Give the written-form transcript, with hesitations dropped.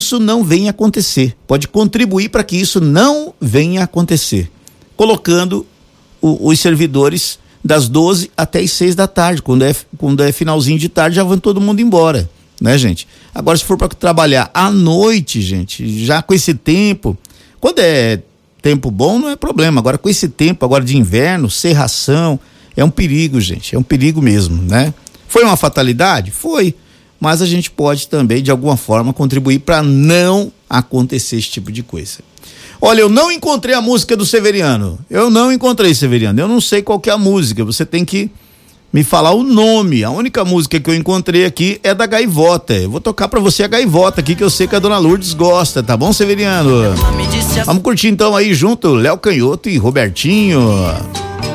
isso não venha acontecer. Pode contribuir para que isso não venha acontecer. Colocando os servidores das 12 até as 6 da tarde. Quando é finalzinho de tarde, já vão todo mundo embora, né, gente? Agora, se for para trabalhar à noite, gente, já com esse tempo, quando é tempo bom, não é problema. Agora, com esse tempo agora de inverno, cerração, é um perigo, gente. É um perigo mesmo, né? Foi uma fatalidade? Foi. Mas a gente pode também, de alguma forma, contribuir para não acontecer esse tipo de coisa. Olha, eu não encontrei a música do Severiano. Eu não encontrei, Severiano. Eu não sei qual que é a música. Você tem que me falar o nome. A única música que eu encontrei aqui é da Gaivota. Eu vou tocar pra você a Gaivota aqui, que eu sei que a dona Lourdes gosta, tá bom, Severiano? Vamos curtir então aí junto, Léo Canhoto e Robertinho.